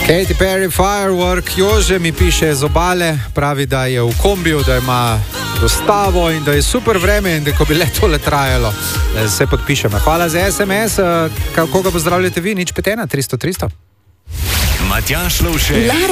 Katy Perry, Firework, Jože mi piše z obale, pravi, da je v kombiju, da ima dostavo in da je super vreme in da ko bi le tole trajalo. Se podpišemo. Hvala za SMS. Koga pozdravljate vi? Nič 5 1 300 300. Matjaž Lovšek.